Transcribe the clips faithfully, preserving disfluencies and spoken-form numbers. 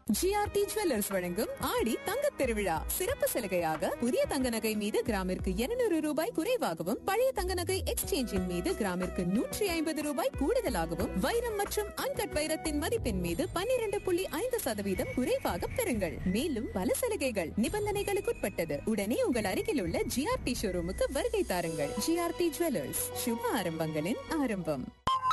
GRT jewellers வழங்கும் ஆடி தங்க திருவிழா சிறப்பு சலுகையாக புதிய தங்க நகை மீது கிராமிற்கு இருநூறு ரூபாய் குறைவாகவும் பழைய தங்க நகை எக்ஸ்சேஞ்சின் மீது கிராமிற்கு நூற்றி ஐம்பது ரூபாய் கூடுதலாகவும் வைரம் மற்றும் அன்கட் வைரத்தின் மதிப்பின் மீது பன்னிரண்டு புள்ளி ஐந்து சதவீதம் குறைவாக பெறுங்கள். மேலும் பல சலுகைகள் நிபந்தனைகளுக்குட்பட்டது. உடனே உங்கள் அருகில் உள்ள ஜிஆர்டி ஷோரூமுக்கு வருகை தாருங்கள். ஜிஆர்டி ஜுவல்லர்ஸ், சுப ஆரம்பங்களின் ஆரம்பம்.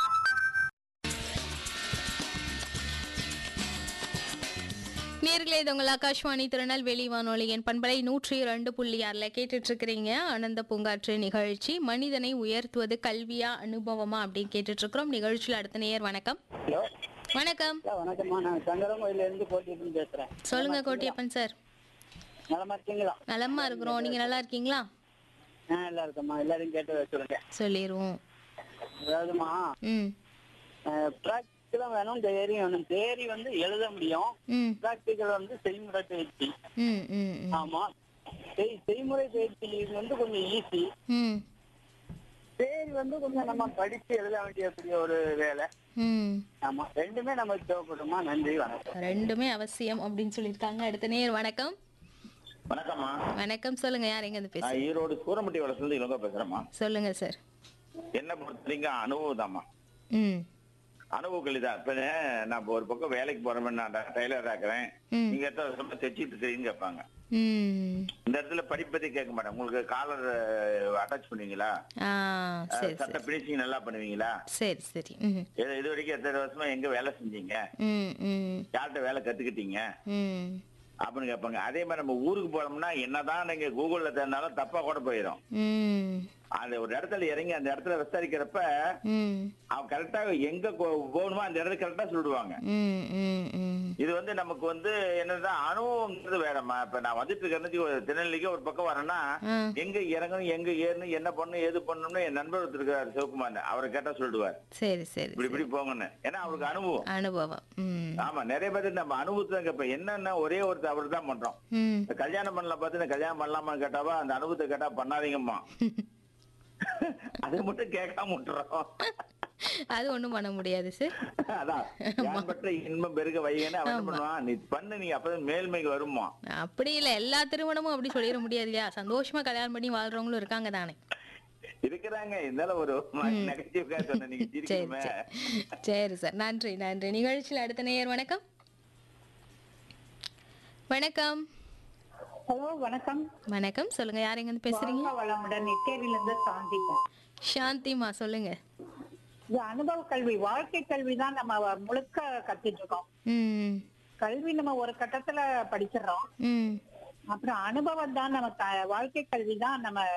நேர்களே, இது உங்கள் ஆகாஷ்வாணி திருநெல்வேலி வானொலியின் பண்பலை நூற்றி இரண்டு புள்ளி ஆறுல கேட்டுட்டு இருக்கிறீங்க. ஆனந்த பூங்காற்று நிகழ்ச்சி. மனிதனை உயர்த்துவது கல்வியா அனுபவமா அப்படின்னு கேட்டுட்டு இருக்கிறோம். நிகழ்ச்சியில் அடுத்த நேயர். வணக்கம். வணக்கம். வணக்கம்மா, நான் சங்கரங்கோயில இருந்து கோட்டியப்பன் பேசுறேன். சொல்லுங்க கோட்டியப்பன் சார். நலமா இருக்கீங்களா? நலமா இருக்கிறோம். நீங்க நல்லா இருக்கீங்களா? ஆஹ் நல்லா இருக்கம்மா. எல்லாரும் கேட்டு வச்சுருங்க. சொல்லிடுவோம். அதாவதுமா, ம் பிராக்டிக்கலும் வேணும், தேரியும் வேணும். தேரி வந்து எழுத முடியும், ம் பிராக்டிக்கல் வந்து செய்முறை பயிற்சி. ம் ம் ம் ஆமா, செய் செய்முறை பயிற்சி வந்து கொஞ்சம் ஈஸி. ம் தேரி வந்து கொஞ்சம் நம்ம படிச்சு எழுத வேண்டிய ஒரு வேலை. ம் ஆமா, ரெண்டுமே நமக்கு தேவைப்படுமா. நன்றி, வணக்கம். ரெண்டுமே அவசியம் அப்படின்னு சொல்லியிருக்காங்க. அடுத்த நேயர். வணக்கம். வணக்கம்மா. வணக்கம். சொல்லுங்க, யார் எங்க இருந்து பேசுறீங்க? நான் ஈரோடு சூரமட்டி வளசுல இருந்து இளங்கோ பேசுறேம்மா. சொல்லுங்க சார். என்ன பொறுத்த வரைக்கும் அனுபவம் தாம்மா. ம் அனுபவ கல்விதான். இப்ப நான் இப்ப ஒரு பக்கம் வேலைக்கு போறேன், நான் டெய்லர் ஆக்குறேன், ம் நீங்க எத்தனை வருஷமா தைச்சிட்டு இருக்கீங்கன்னு கேட்பாங்க. ம் இந்த இடத்துல படிப்பதை கேட்க மாட்டேன். உங்களுக்கு காலர் அட்டாச் பண்ணுவீங்களா, ஆ சரி சட்டை சரி பினிஷிங் நல்லா பண்ணுவீங்களா, சரி சரி. ம் இது இது வரைக்கும் எத்தனை வருஷமா எங்க வேலை செஞ்சீங்க, ம் ம் யார்கிட்ட வேலை கத்துக்கிட்டீங்க ம் அப்படின்னு கேட்பாங்க. அதே மாதிரி நம்ம ஊருக்கு போனோம்னா என்னதான் நீங்க கூகுள்ல தேடினாலும் தப்பா கூட போயிடும். ம் அந்த ஒரு இடத்துல இறங்கி அந்த இடத்துல விசாரிக்கிறப்ப ம் அவன் கரெக்டா எங்க போ- போகணுமோ அந்த இடத்துல கரெக்டா சொல்லிடுவாங்க. ம் ம் ம் இது வந்து நமக்கு வந்து என்னதான் அனுபவம்ன்றது வேறம்மா. இப்ப நான் வந்துட்டு இருக்கிறது திருநெல்வேலிக்கு ஒரு பக்கம் வரேன்னா ஆ. எங்க இறங்கணும், எங்க ஏறணும், என்ன பண்ணணும், ஏது பண்ணணும்னு என் நண்பர் ஒருத்தர் இருக்காரு சிவகுமார், அவரை கேட்டா சொல்லிடுவார் சரி சரி இப்படி சரி. இப்படி போங்கன்னு. ஏன்னா அவருக்கு அனுபவம். அனுபவம். ம் ஆமா, நிறைய பேர் நம்ம அனுபவத்தை தான் கேட்பேன். என்னன்னா ஒரே ஒருத்தர் அவர் தான் பண்றோம். ம் இந்த கல்யாணம் பண்ணலாம் பார்த்து இந்த கல்யாணம் பண்ணலாமான்னு கேட்டாவா அந்த அனுபவத்தை கேட்டா பண்ணாதீங்கம்மா. அதை மட்டும் கேட்காம விட்டுறோம். அது ஒண்ணும் பண்ண முடியாது சார். அதான் யான் பற்ற இன்பம் பெருக வைகன்னு அவன் என்ன பண்ணுவான், நீ பண்ணு, நீ அப்பதான் மேல்மைக்கு வருமா. அப்படி இல்ல, எல்லா திருமணமும் அப்படி சொல்லிட முடியாது இல்லையா. சந்தோஷமா கல்யாணம் பண்ணி வாழ்றவங்களும் இருக்காங்க தானே. இருக்கிறாங்க. இருந்தாலும் ஒரு நெகட்டிவ் சொன்ன நீங்க சரி சிரிக்கணுமே. சரி சரி சார். நன்றி நன்றி. நிகழ்ச்சியில் அடுத்த நேயர். வணக்கம். வணக்கம். ஹலோ, வணக்கம். வணக்கம். சொல்லுங்க, யார் எங்க இருந்து பேசுறீங்க? வாழ்க வளமுடன். நெட்டேரியில இருந்து சாந்திப்பேன். சாந்திமா, சொல்லுங்க. இது அனுபவ கல்வி, வாழ்க்கை கல்வி தான் நம்ம முழுக்க கத்துட்டு இருக்கோம். ம் கல்வி நம்ம ஒரு கட்டத்துல படிச்சிடறோம், ம் அப்புறம் அனுபவம் தான் நம்ம க- வாழ்க்கை கல்வி தான் நம்ம